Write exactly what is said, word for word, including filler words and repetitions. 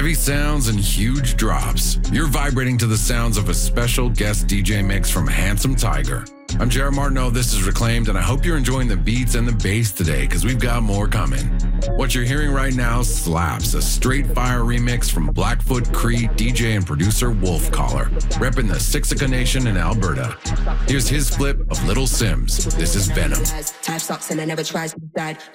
Heavy sounds and huge drops. You're vibrating to the sounds of a special guest D J mix from Handsome Tiger. I'm Jared Martineau, this is Reclaimed, and I hope you're enjoying the beats and the bass today, because we've got more coming. What you're hearing right now slaps, a straight fire remix from Blackfoot Cree D J and producer Wolf Collar, repping the Sixica Nation in Alberta. Here's his flip of Little Sims. This is Venom. Type sucks and I never tries to decide.